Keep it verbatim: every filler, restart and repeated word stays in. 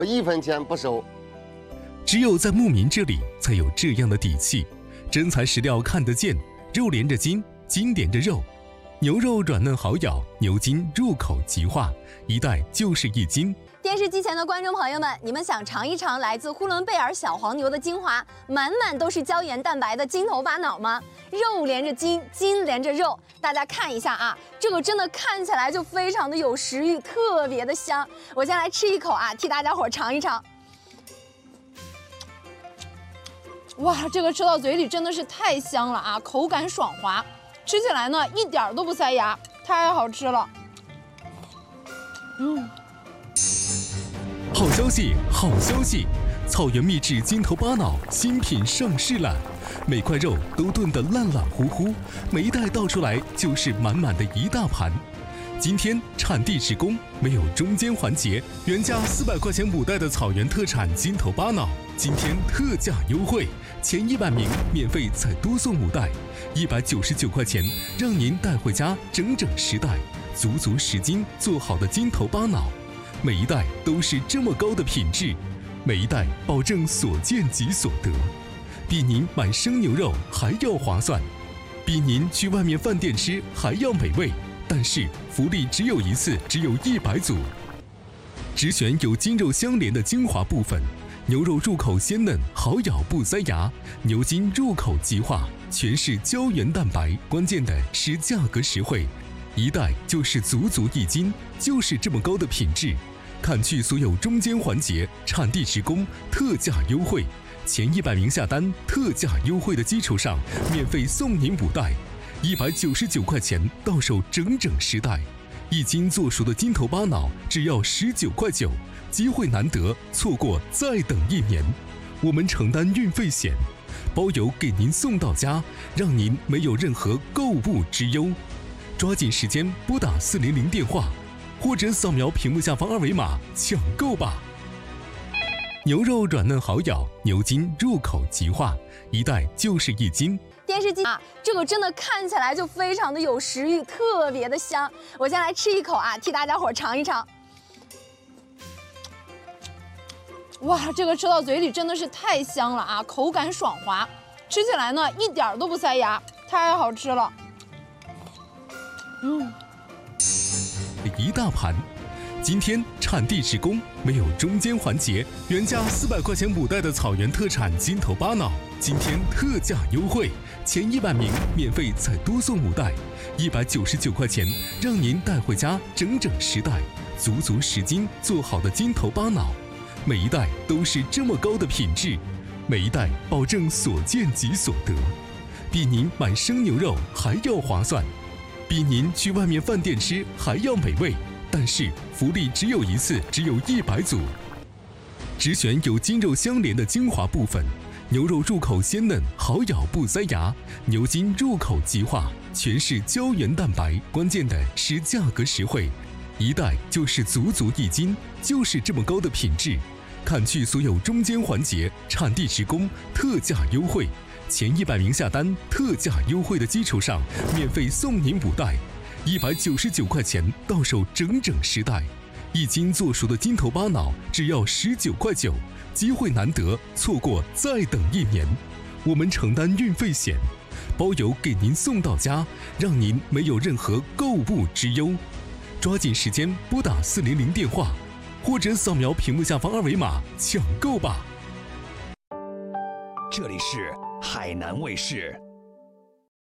一分钱不收。 只有在牧民这里才有这样的底气，真材实料看得见，肉连着筋，筋连着肉，牛肉软嫩好咬，牛筋入口即化，一袋就是一斤。 电视机前的观众朋友们，你们想尝一尝来自呼伦贝尔小黄牛的精华，满满都是胶原蛋白的筋头巴脑吗？肉连着筋，筋连着肉，大家看一下啊，这个真的看起来就非常的有食欲，特别的香。我先来吃一口啊，替大家伙尝一尝。哇，这个吃到嘴里真的是太香了啊，口感爽滑，吃起来呢一点都不塞牙，太好吃了。嗯。 好消息，好消息！草原秘制筋头巴脑新品上市了，每块肉都炖得烂烂乎乎，每一袋倒出来就是满满的一大盘。今天产地直供，没有中间环节，原价四百块钱五袋的草原特产筋头巴脑，今天特价优惠，前一百名免费再多送五袋，一百九十九块钱，让您带回家整整十袋，足足十斤做好的筋头巴脑。每一袋都是这么高的品质，每一袋保证所见即所得，比您买生牛肉还要划算，比您去外面饭店吃还要美味。但是福利只有一次，只有一百组，只选有筋肉相连的精华部分，牛肉入口鲜嫩，好咬不塞牙，牛筋入口即化，全是胶原蛋白，关键的是价格实惠，一袋就是足足一斤，就是这么高的品质。砍去所有中间环节，产地直供，特价优惠，前一百名下单，特价优惠的基础上，免费送您五袋，一百九十九块钱到手整整十袋，一斤做熟的筋头巴脑只要十九块九，机会难得，错过再等一年。我们承担运费险，包邮给您送到家，让您没有任何购物之忧。抓紧时间拨打四零零电话，或者扫描屏幕下方二维码抢购吧。牛肉软嫩好咬，牛筋入口即化，一袋就是一斤。 电视机啊，这个真的看起来就非常的有食欲，特别的香。我先来吃一口啊，替大家伙尝一尝。哇，这个吃到嘴里真的是太香了啊，口感爽滑，吃起来呢一点都不塞牙，太好吃了。嗯。 一大盘，今天产地直供，没有中间环节，原价四百块钱五袋的草原特产筋头巴脑，今天特价优惠，前一百名免费再多送五袋，一百九十九块钱，让您带回家整整十袋，足足十斤做好的筋头巴脑，每一袋都是这么高的品质，每一袋保证所见即所得，比您买生牛肉还要划算，比您去外面饭店吃还要美味。但是福利只有一次，只有一百组，只选有筋肉相连的精华部分，牛肉入口鲜嫩，好咬不塞牙，牛筋入口即化，全是胶原蛋白，关键的是价格实惠，一袋就是足足一斤，就是这么高的品质，砍去所有中间环节，产地直供，特价优惠，前一百名下单，特价优惠的基础上，免费送您五袋，一百九十九块钱到手整整十袋，一斤做熟的筋头巴脑只要十九块九，机会难得，错过再等一年。我们承担运费险，包邮给您送到家，让您没有任何购物之忧。抓紧时间拨打四零零电话，或者扫描屏幕下方二维码抢购吧。 这里是海南卫视。